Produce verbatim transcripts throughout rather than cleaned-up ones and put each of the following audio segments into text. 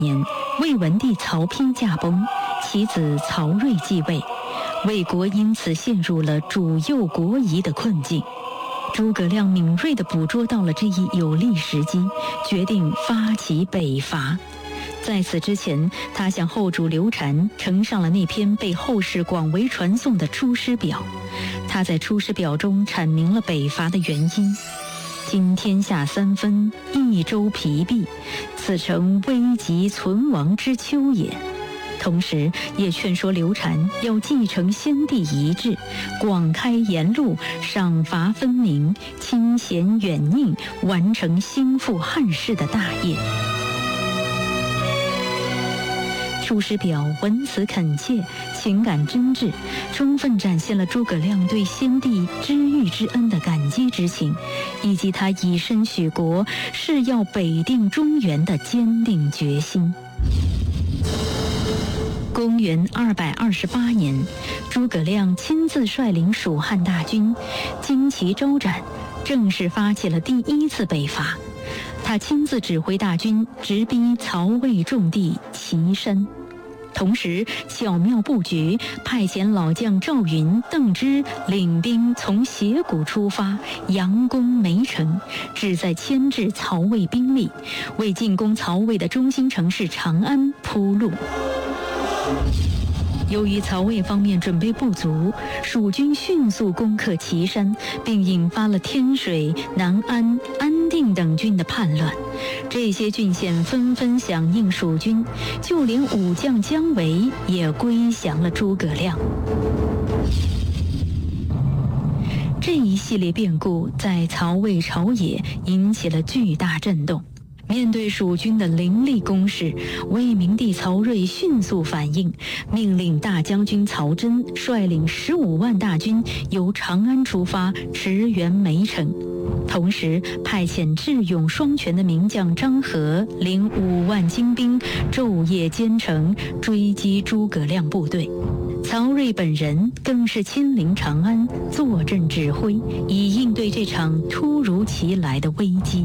年，魏文帝曹丕驾崩，其子曹睿继位，魏国因此陷入了主右国疑的困境。诸葛亮敏锐地捕捉到了这一有利时机，决定发起北伐。在此之前，他向后主刘禅呈上了那篇被后世广为传颂的《出师表》。他在《出师表》中阐明了北伐的原因：今天下三分，益州疲弊，此诚危急存亡之秋也。同时也劝说刘禅要继承先帝遗志，广开言路，赏罚分明，清闲远佞，完成兴复汉室的大业。《出师表》文辞恳切，情感真挚，充分展现了诸葛亮对先帝知遇之恩的感激之情，以及他以身许国，誓要北定中原的坚定决心。公元二百二十八年，诸葛亮亲自率领蜀汉大军，旌旗招展，正式发起了第一次北伐。他亲自指挥大军直逼曹魏重地岐山，同时巧妙布局，派遣老将赵云、邓芝领兵从斜谷出发，佯攻梅城，旨在牵制曹魏兵力，为进攻曹魏的中心城市长安铺路。由于曹魏方面准备不足，蜀军迅速攻克岐山，并引发了天水、南安、安定等郡的叛乱。这些郡县纷纷响应蜀军，就连武将姜维也归降了诸葛亮。这一系列变故在曹魏朝野引起了巨大震动。面对蜀军的凌厉攻势，魏明帝曹睿迅速反应，命令大将军曹真率领十五万大军由长安出发，驰援梅城。同时派遣智勇双全的名将张合领五万精兵，昼夜兼程追击诸葛亮部队。曹睿本人更是亲临长安，坐镇指挥，以应对这场突如其来的危机。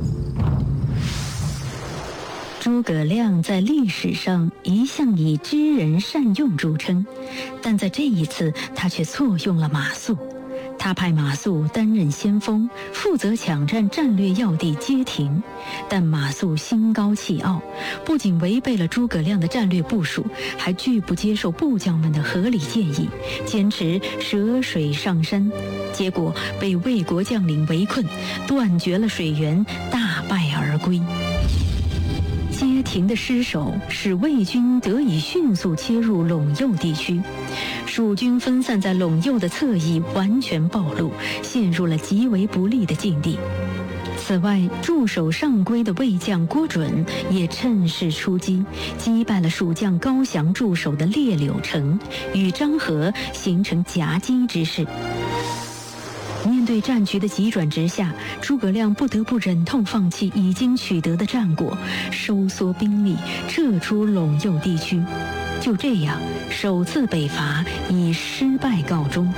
诸葛亮在历史上一向以知人善用著称，但在这一次他却错用了马谡。他派马谡担任先锋，负责抢占战略要地街亭，但马谡心高气傲，不仅违背了诸葛亮的战略部署，还拒不接受部将们的合理建议，坚持涉水上山，结果被魏国将领围困，断绝了水源，大败而归。街亭的失守使魏军得以迅速切入陇右地区，蜀军分散在陇右的侧翼完全暴露，陷入了极为不利的境地。此外，驻守上邽的魏将郭准也趁势出击，击败了蜀将高翔驻守的列柳城，与张合形成夹击之势。面对战局的急转直下，诸葛亮不得不忍痛放弃已经取得的战果，收缩兵力，撤出陇右地区。就这样，首次北伐以失败告终。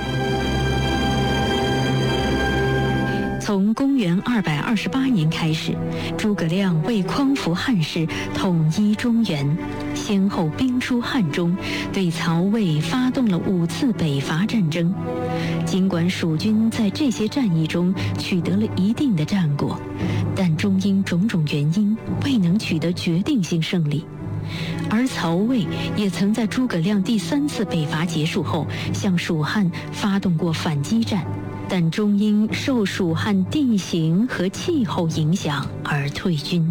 从公元二百二十八年开始，诸葛亮为匡扶汉室、统一中原，先后兵出汉中，对曹魏发动了五次北伐战争。尽管蜀军在这些战役中取得了一定的战果，但终因种种原因未能取得决定性胜利。而曹魏也曾在诸葛亮第三次北伐结束后，向蜀汉发动过反击战，但终因受蜀汉地形和气候影响而退军。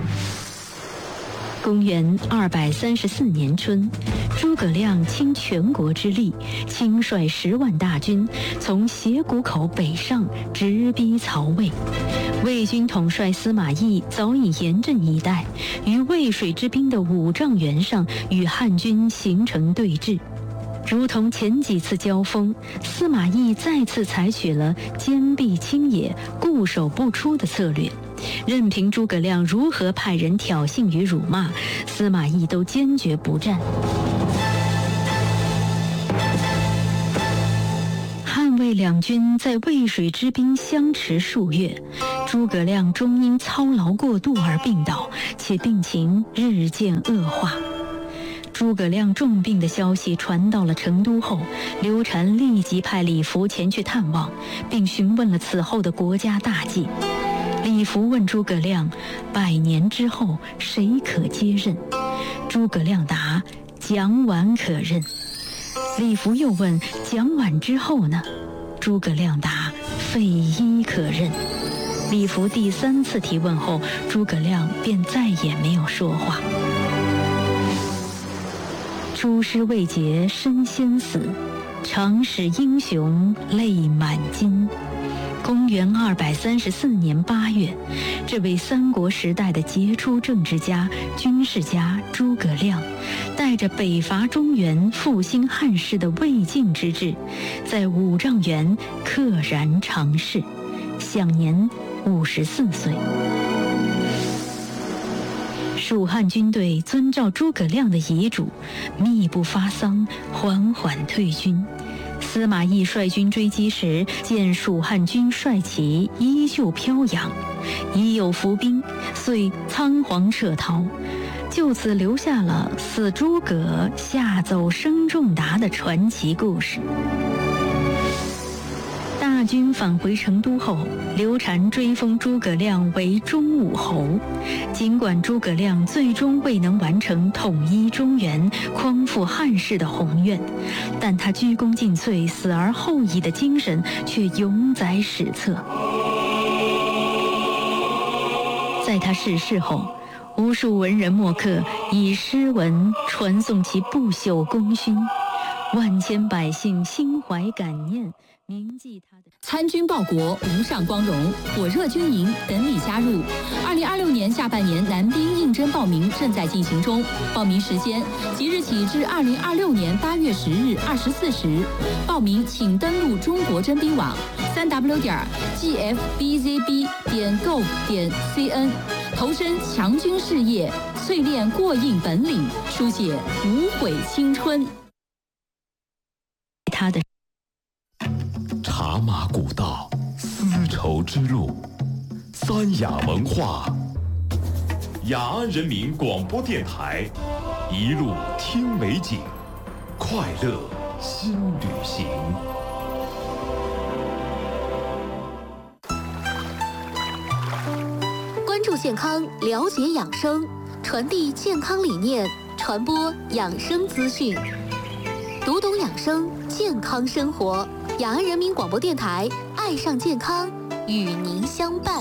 公元二百三十四年春，诸葛亮倾全国之力，亲率十万大军从斜谷口北上，直逼曹魏。魏军统帅司马懿早已严阵以待，于渭水之滨的五丈原上与汉军形成对峙。如同前几次交锋，司马懿再次采取了坚壁清野、固守不出的策略，任凭诸葛亮如何派人挑衅与辱骂，司马懿都坚决不战。汉魏两军在渭水之滨相持数月， 诸葛亮终因操劳过度而病倒，且病情日渐恶化。诸葛亮重病的消息传到了成都后，刘禅立即派李福前去探望，并询问了此后的国家大计。李福问诸葛亮：百年之后谁可接任？诸葛亮答：蒋琬可任。李福又问：蒋琬之后呢？诸葛亮答：费祎可任。李福第三次提问后，诸葛亮便再也没有说话。出师未捷身先死，常使英雄泪满襟。公元二百三十四年八月，这位三国时代的杰出政治家、军事家诸葛亮，带着北伐中原、复兴汉室的未竟之志，在五丈原溘然长逝，享年五十四岁。蜀汉军队遵照诸葛亮的遗嘱，密不发丧，缓缓退军。司马懿率军追击时，见蜀汉军帅旗依旧飘扬，已有伏兵，遂仓皇撤逃，就此留下了死诸葛下走生仲达的传奇故事。大军返回成都后，刘禅追封诸葛亮为中武侯。尽管诸葛亮最终未能完成统一中原、匡复汉室的宏愿，但他鞠躬尽瘁、死而后已的精神却永载史册。在他逝世后，无数文人墨客以诗文传颂其不朽功勋，万千百姓心怀感念，铭记他的。 参军报国，无上光荣，火热军营等你加入。二零二六年下半年男兵应征报名正在进行中，报名时间即日起至二零二六年八月十日二十四时。报名请登录中国征兵网三 w 点 g f b z b 点 gov 点 c n， 投身强军事业，淬炼过硬本领，书写无悔青春。 他的茶马古道，丝绸之路，三雅文化。雅安人民广播电台，一路听美景，快乐新旅行。 关注健康，了解养生，传递健康理念，传播养生资讯，读懂养生，健康生活。雅安人民广播电台，爱上健康，与您相伴。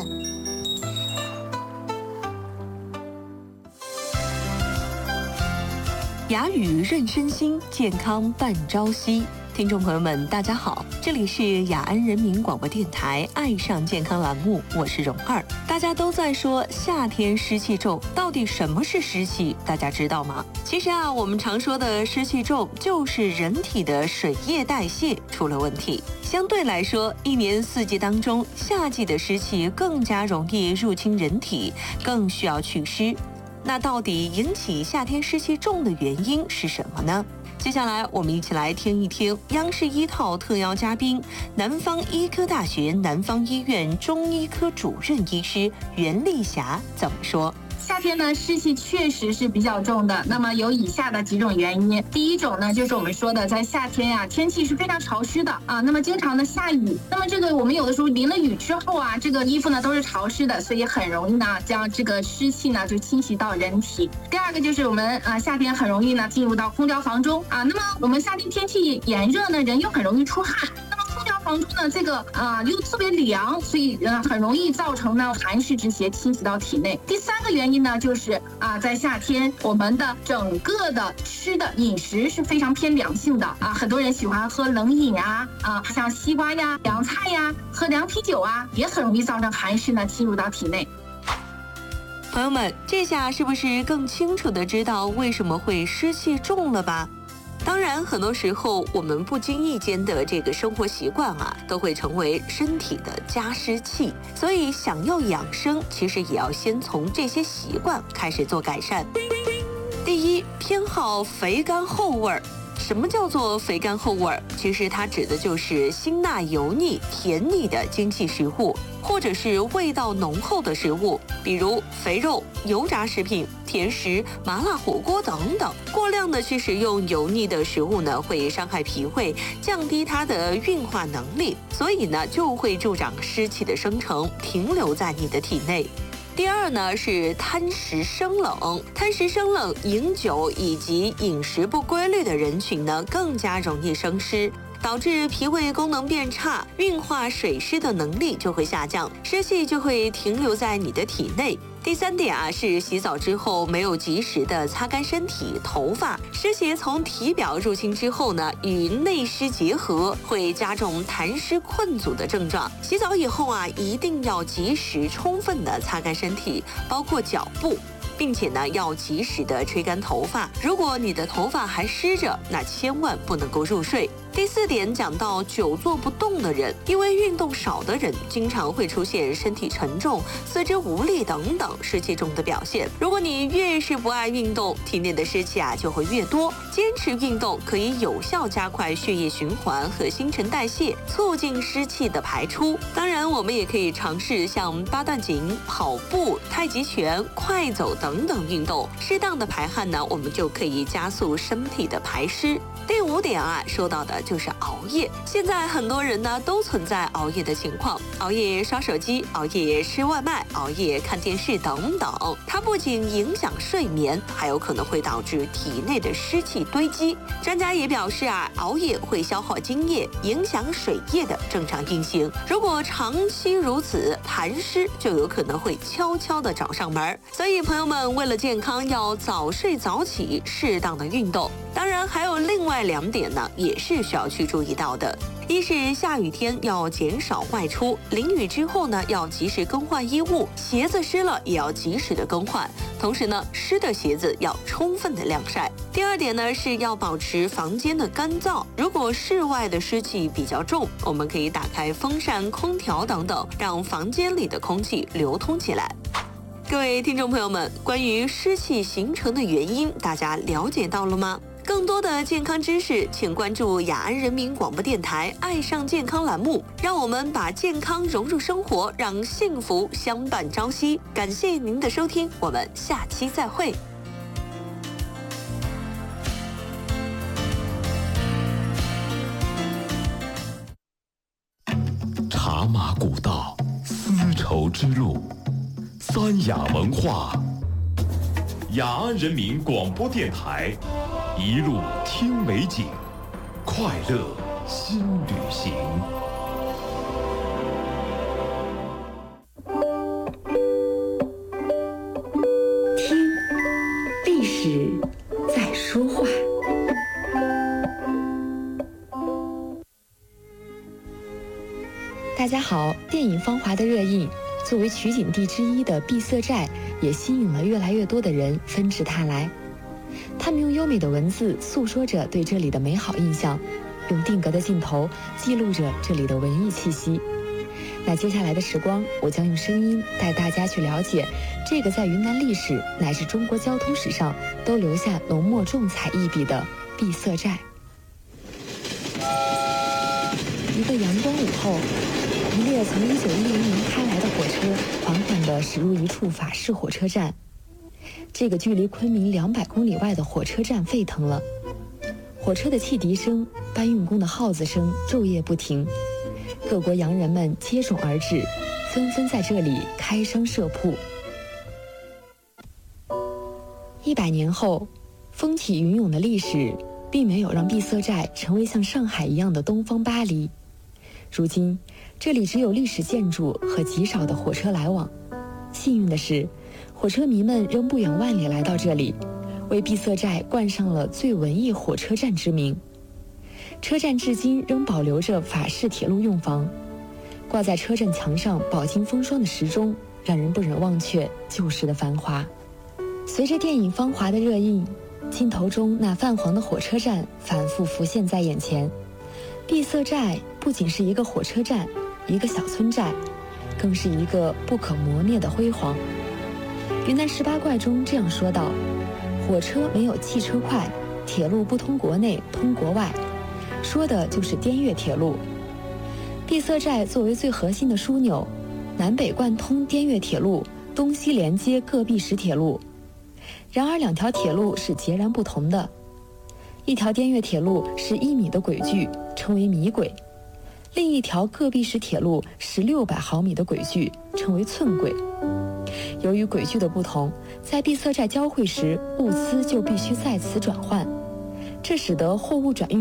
雅语润身心，健康伴朝夕。听众朋友们，大家好，这里是雅安人民广播电台爱上健康栏目，我是蓉儿。大家都在说夏天湿气重，到底什么是湿气？大家知道吗？其实啊，我们常说的湿气重，就是人体的水液代谢出了问题。相对来说，一年四季当中，夏季的湿气更加容易入侵人体，更需要祛湿。那到底引起夏天湿气重的原因是什么呢？接下来我们一起来听一听央视一套特邀嘉宾，南方医科大学南方医院中医科主任医师袁丽霞怎么说。 夏天呢，湿气确实是比较重的。那么有以下的几种原因。第一种呢，就是我们说的，在夏天呀、啊，天气是非常潮湿的啊。那么经常的下雨，那么这个我们有的时候淋了雨之后啊，这个衣服呢都是潮湿的，所以很容易呢将这个湿气呢就侵袭到人体。第二个就是我们啊夏天很容易呢进入到空调房中啊。那么我们夏天天气炎热呢，人又很容易出汗。空调房中呢，这个啊、呃、又特别凉，所以呃很容易造成呢寒湿之邪侵袭到体内。第三个原因呢，就是啊、呃、在夏天我们的整个的吃的饮食是非常偏凉性的啊，很多人喜欢喝冷饮啊啊，像西瓜呀、凉菜呀、喝凉啤酒啊，也很容易造成寒湿呢侵入到体内。 朋友们，这下是不是更清楚的知道为什么会湿气重了吧？当然，很多时候我们不经意间的这个生活习惯啊，都会成为身体的加湿器。所以，想要养生，其实也要先从这些习惯开始做改善。第一，偏好肥甘厚味儿。 什么叫做肥甘厚味？其实它指的就是辛辣油腻、甜腻的精细食物，或者是味道浓厚的食物，比如肥肉、油炸食品、甜食、麻辣火锅等等。过量的去食用油腻的食物呢，会伤害脾胃，降低它的运化能力，所以呢就会助长湿气的生成，停留在你的体内。第二呢是贪食生冷，贪食生冷、饮酒以及饮食不规律的人群呢，更加容易生湿，导致脾胃功能变差，运化水湿的能力就会下降，湿气就会停留在你的体内。第三点啊，是洗澡之后没有及时的擦干身体、头发，湿邪从体表入侵之后呢，与内湿结合，会加重痰湿困阻的症状。洗澡以后啊，一定要及时充分的擦干身体，包括脚部，并且呢要及时的吹干头发。如果你的头发还湿着，那千万不能够入睡。第四点讲到久坐不动的人，因为运动少的人经常会出现身体沉重、四肢无力等等湿气重的表现。如果你越是不爱运动，体内的湿气啊就会越多。坚持运动可以有效加快血液循环和新陈代谢，促进湿气的排出。当然，我们也可以尝试像八段锦、跑步、太极拳、快走等等运动，适当的排汗呢，我们就可以加速身体的排湿。第五点啊，说到的就是熬夜。现在很多人呢都存在熬夜的情况，熬夜刷手机、熬夜吃外卖、熬夜看电视等等，它不仅影响睡眠，还有可能会导致体内的湿气堆积。专家也表示啊，熬夜会消耗津液，影响水液的正常运行。如果长期如此，痰湿就有可能会悄悄的找上门。所以朋友们，为了健康，要早睡早起，适当的运动。当然还有另外两点呢，也是需要去注意到的。一是下雨天要减少外出，淋雨之后呢要及时更换衣物，鞋子湿了也要及时的更换，同时呢湿的鞋子要充分的晾晒。第二点呢是要保持房间的干燥，如果室外的湿气比较重，我们可以打开风扇、空调等等，让房间里的空气流通起来。各位听众朋友们，关于湿气形成的原因，大家了解到了吗？更多的健康知识，请关注雅安人民广播电台“爱上健康”栏目，让我们把健康融入生活，让幸福相伴朝夕。感谢您的收听，我们下期再会。 茶马古道，丝绸之路，三雅文化。雅安人民广播电台。一路听美景，快乐新旅行。 听，历史在说话。 大家好，电影《芳华》的热映，作为取景地之一的碧色寨，也吸引了越来越多的人纷至沓来。他们用优美的文字诉说着对这里的美好印象，用定格的镜头记录着这里的文艺气息。那接下来的时光，我将用声音带大家去了解这个在云南历史乃至中国交通史上都留下浓墨重彩一笔的碧色寨。一个阳光午后，一列从一九一零年开来的火车缓缓地驶入一处法式火车站。这个距离昆明两百公里外的火车站沸腾了，火车的汽笛声、搬运工的号子声昼夜不停，各国洋人们接踵而至，纷纷在这里开商设铺。一百年后，风起云涌的历史并没有让碧色寨成为像上海一样的东方巴黎。如今，这里只有历史建筑和极少的火车来往。幸运的是，火车迷们仍不远万里来到这里，为碧色寨冠上了最文艺火车站之名。车站至今仍保留着法式铁路用房，挂在车站墙上饱经风霜的时钟，让人不忍忘却旧时的繁华。随着电影《芳华》的热映，镜头中那泛黄的火车站反复浮现在眼前。碧色寨不仅是一个火车站，一个小村寨，更是一个不可磨灭的辉煌。云南十八怪中这样说道：火车没有汽车快， 铁路不通国内，通国外，说的就是滇越铁路。闭塞寨作为最核心的枢纽，南北贯通滇越铁路，东西连接各避实铁路。然而两条铁路是截然不同的，一条滇越铁路是一米的轨距，称为米轨；另一条各避实铁路是六百毫米的轨距，称为寸轨。由于轨距的不同，在闭塞寨交汇时，物资就必须在此转换，这使得货物转运